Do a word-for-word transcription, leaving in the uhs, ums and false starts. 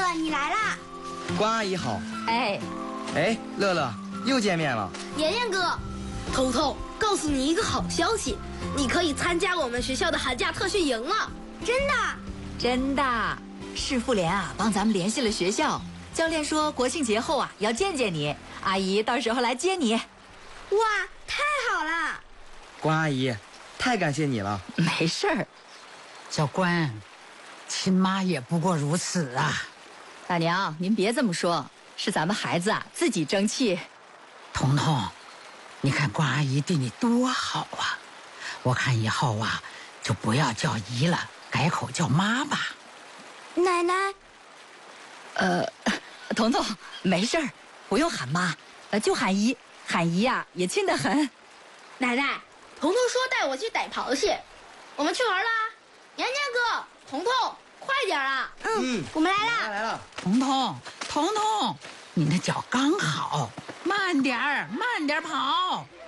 哥，你来啦！ 关阿姨好。 哎， 哎，乐乐又见面了。 妍妍哥，彤彤，告诉你一个好消息，你可以参加我们学校的寒假特训营了。真的？ 真的。市妇联啊，帮咱们联系了学校，教练说国庆节后啊要见见你，阿姨到时候来接你。 哇，太好了！ 关阿姨，太感谢你了。 没事儿。 小关，亲妈也不过如此啊。 大娘，您别这么说，是咱们孩子啊自己争气。 彤彤，你看关阿姨对你多好啊！我看以后啊，就不要叫姨了，改口叫妈吧。 奶奶， 呃，彤彤，没事儿，不用喊妈，呃，就喊姨，喊姨呀、啊、也亲得很。 奶奶，彤彤说带我去逮螃蟹，我们去玩啦！妍妍哥，彤彤，快点啊！嗯，我们来啦！ 来了。 彤彤，彤彤，你那脚刚好，慢点儿，慢点儿跑。